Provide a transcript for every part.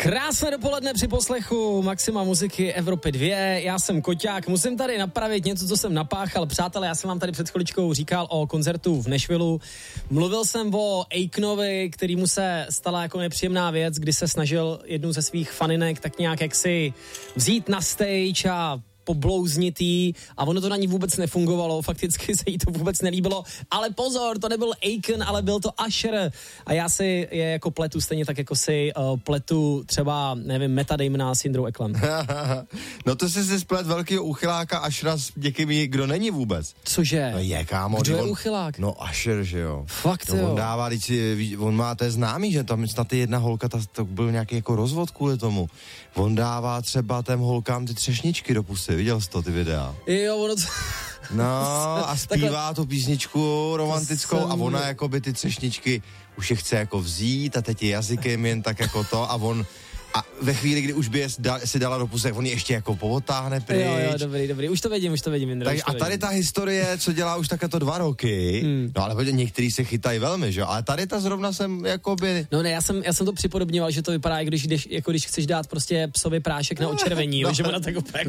Krásné dopoledne při poslechu Maxima muziky Evropy 2. Já jsem Koťák, musím tady napravit něco, co jsem napáchal. Přátelé, já jsem vám tady před chviličkou říkal o koncertu v Nashvillu. Mluvil jsem o Aikenovi, kterýmu se stala jako nepříjemná věc, kdy se snažil jednu ze svých faninek tak nějak jaksi vzít na stage a poblouznitý a ono to na ní vůbec nefungovalo, fakticky se jí to vůbec nelíbilo, ale pozor, to nebyl Aiken, ale byl to Usher a já si je jako pletu stejně tak jako si pletu třeba, nevím, Meta Damona s Jindrou Eklem. No to si splet velkýho uchyláka Ushera s někým, kdo není vůbec. Cože? No je, kámo. Kdo je uchylák? No Usher, že jo. Fakt no, jo. On dává, on má, to je známý, že tam snad je jedna holka, to byl nějaký jako rozvod kvůli tomu. On dává třeba těm holkám ty třešničky do pusy, viděl jsi to, ty videa? Jo, ono to... No a zpívá tu písničku romantickou a ona jakoby ty třešničky už je chce jako vzít a teď je jazykem jen tak jako to a on... A ve chvíli, kdy už by si dala do pusy, on je ještě jako povotáhne pryč. Jo, dobrý, už to vidím, Jindro. A tady ta historie, co dělá už také to 2 roky, no ale některý se chytají velmi, že jo, ale tady ta zrovna jsem jakoby... No ne, já jsem to připodobňoval, že to vypadá, když chceš dát prostě psovi prášek na očervení, že ona tak úplně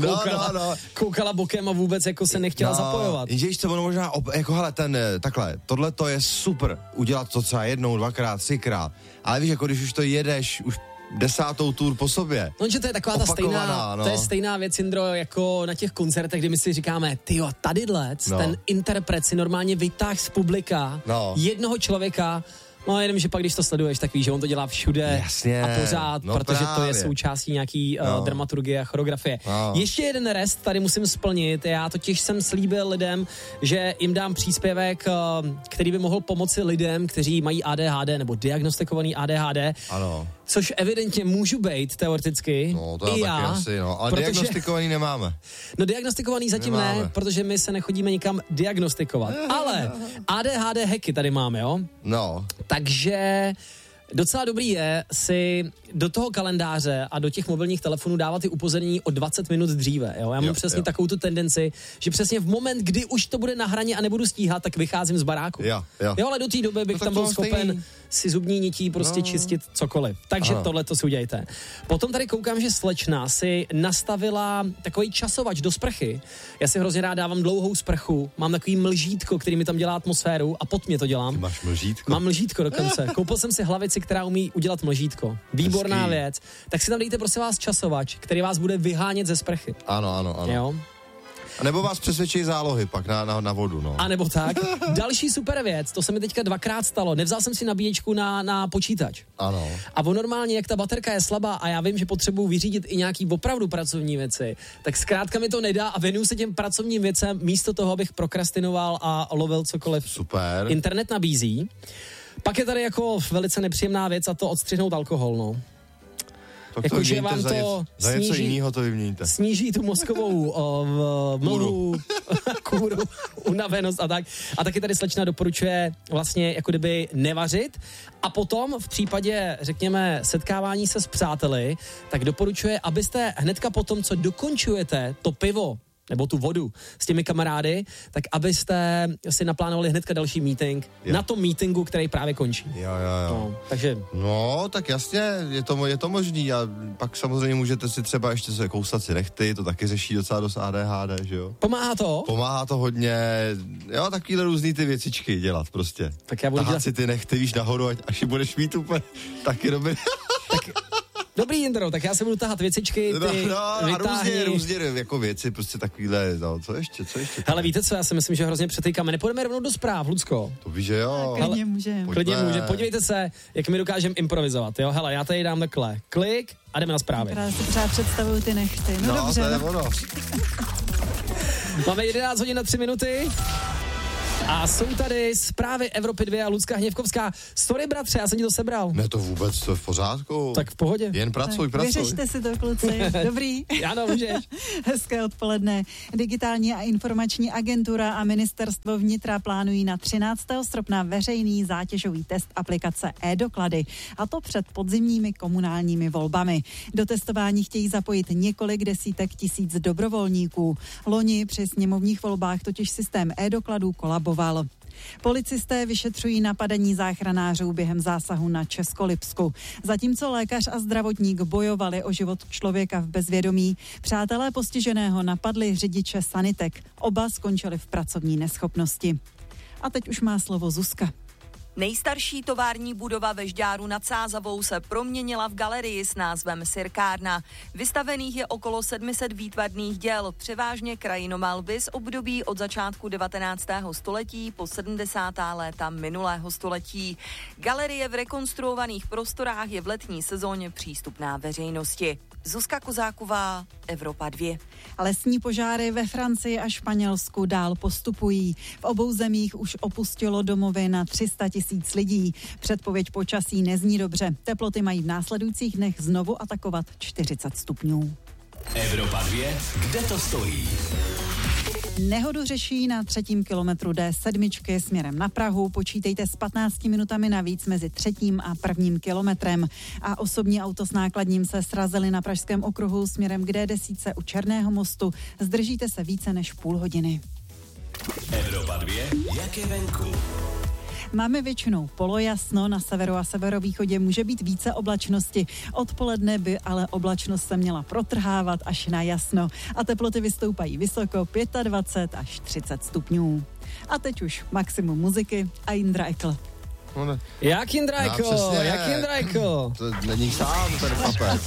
koukala bokem a vůbec jako se nechtěla zapojovat. Jenže to ono možná, jako hele, tohle to je super, udělat to třeba 1, 2krát, 3krát, ale víš, jako když už to jedeš, už 10. tour po sobě. No, že to je taková ta stejná, to je stejná věc, Jindro, jako na těch koncertech, kdy my si říkáme, tyjo, tadyhlec, ten interpret si normálně vytáhl z publika jednoho člověka. No jenom, že pak, když to sleduješ, tak víš, že on to dělá všude a pořád, protože to je součástí nějaký dramaturgie a choreografie. Ještě jeden rest tady musím splnit, já totiž jsem slíbil lidem, že jim dám příspěvek, který by mohl pomoci lidem, kteří mají ADHD nebo diagnostikovaný ADHD. Ano. Což evidentně můžu být teoreticky. No, to i já taky asi, no. Ale diagnostikovaný nemáme. No diagnostikovaný zatím ne, protože my se nechodíme nikam diagnostikovat. Ale ADHD hacky tady máme, jo? No. Takže docela dobrý je si do toho kalendáře a do těch mobilních telefonů dávat ty upozornění o 20 minut dříve. Jo? Já mám přesně takovou tu tendenci, že přesně v moment, kdy už to bude na hraně a nebudu stíhat, tak vycházím z baráku. Jo, ale do té doby bych tam byl schopen si zubní nití prostě čistit cokoliv. Takže tohle to si udějte. Potom tady koukám, že slečna si nastavila takový časovač do sprchy. Já si hrozně rád dávám dlouhou sprchu, mám takový mlžítko, který mi tam dělá atmosféru a pod mě to dělám. Ty máš mlžítko? Mám mlžítko dokonce. Koupil jsem si hlavici, která umí udělat mlžítko. Výborná věc. Tak si tam dejte prosím vás časovač, který vás bude vyhánět ze sprchy. Ano. Jo? A nebo vás přesvědčí zálohy pak na vodu, no. A nebo tak. Další super věc, to se mi teďka 2krát stalo. Nevzal jsem si nabíječku na počítač. Ano. A normálně, jak ta baterka je slabá a já vím, že potřebuji vyřídit i nějaký opravdu pracovní věci, tak zkrátka mi to nedá a věnuju se těm pracovním věcem místo toho, abych prokrastinoval a lovil cokoliv. Super. Internet nabízí. Pak je tady jako velice nepříjemná věc a to odstřihnout alkohol, no. Jakože vám to za něco jiného to vyměníte. Sníží tu mozkovou mlhu, kůru, unavenost a tak. A taky tady slečna doporučuje vlastně jako kdyby nevařit. A potom v případě, řekněme, setkávání se s přáteli, tak doporučuje, abyste hnedka potom, co dokončujete to pivo, nebo tu vodu s těmi kamarády, tak abyste si naplánovali hnedka další meeting na tom meetingu, který právě končí. Jo. No, takže... No, tak jasně, je to možný a pak samozřejmě můžete si třeba ještě se kousat si nechty, to taky řeší docela dost ADHD, že jo? Pomáhá to? Pomáhá to hodně, jo, takovýhle různý ty věcičky dělat prostě. Tak já budu dělat si ty nechty, víš, nahoru, až ji budeš mít úplně taky dobrý. Dobrý, Jindro, tak já se budu tahat věcičky, ty a různě jako věci, prostě takovýhle, no, co ještě? Hele, víte co, já si myslím, že hrozně přetýkáme. Nepůjdeme rovnou do zpráv, Lucko? To víš, že jo. Klidně může. Podívejte se, jak my dokážeme improvizovat, jo? Hele, já tady dám takhle klik a jdeme na zprávy. Já si třeba představuju ty nechty. No dobře. To je ono. Máme 11 hodin na 3 minuty. A jsou tady zprávy Evropy 2 a Lucka Hněvkovská. Sorry, bratře, já jsem ti to sebral. Ne, to vůbec, to je v pořádku. Tak v pohodě. Jen pracuj. Vyřešte si to, kluci. Dobrý. Ano, můžeš. Hezké odpoledne. Digitální a informační agentura a ministerstvo vnitra plánují na 13. srpna veřejný zátěžový test aplikace e-doklady. A to před podzimními komunálními volbami. Do testování chtějí zapojit několik desítek tisíc dobrovolníků. Loni při sněmovních volbách totiž systém e-dokladů kolaboval. Policisté vyšetřují napadení záchranářů během zásahu na Českolipsku. Zatímco lékař a zdravotník bojovali o život člověka v bezvědomí, přátelé postiženého napadli řidiče sanitek. Oba skončili v pracovní neschopnosti. A teď už má slovo Zuzka. Nejstarší tovární budova ve Žďáru nad Sázavou se proměnila v galerii s názvem Sirkárna. Vystavených je okolo 700 výtvarných děl, převážně krajinomalby z období od začátku 19. století po 70. léta minulého století. Galerie v rekonstruovaných prostorách je v letní sezóně přístupná veřejnosti. Zuzka Kozáková, Evropa 2. Lesní požáry ve Francii a Španělsku dál postupují. V obou zemích už opustilo domovy na 300 000 lidí. Předpověď počasí nezní dobře. Teploty mají v následujících dnech znovu atakovat 40 stupňů. Evropa 2, kde to stojí? Nehodu řeší na 3. kilometru D7 směrem na Prahu. Počítejte s 15 minutami navíc mezi 3. a 1. kilometrem. A osobní auto s nákladním se srazili na Pražském okruhu směrem k D10 u Černého mostu. Zdržíte se více než půl hodiny. Evropa 2, jak je venku? Máme většinou polojasno, na severu a severovýchodě může být více oblačnosti. Odpoledne by ale oblačnost se měla protrhávat až na jasno a teploty vystoupají vysoko 25 až 30 stupňů. A teď už maximum muziky a Jindra Ekl. Jak Jindra Ekl? Jak Jindra Ekl? To není sám, ten papet.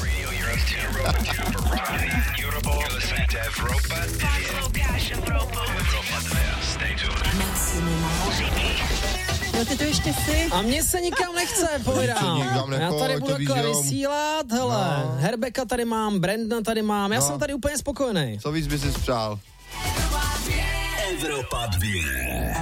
Jo, ty to ještě si? A mně se nikam nechce, povídám. Já tady budu takhle vysílat, hele, no. Herbeka tady mám, Brandna tady mám, já jsem tady úplně spokojený. Co víc by si přál? Evropa 2.